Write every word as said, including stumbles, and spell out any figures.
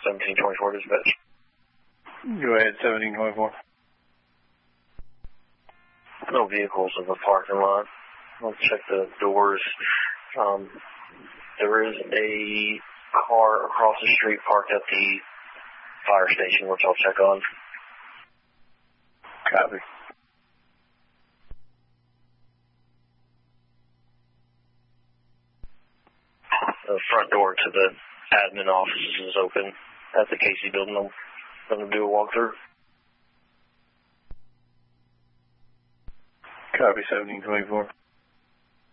seventeen twenty-four dispatch. Go ahead, seventeen twenty-four. No vehicles in the parking lot. I'll check the doors. Um, there is a car across the street parked at the fire station, which I'll check on. Copy. The front door to the admin offices is open at the Casey building. I'm going to do a walkthrough. Copy, seventeen twenty-four.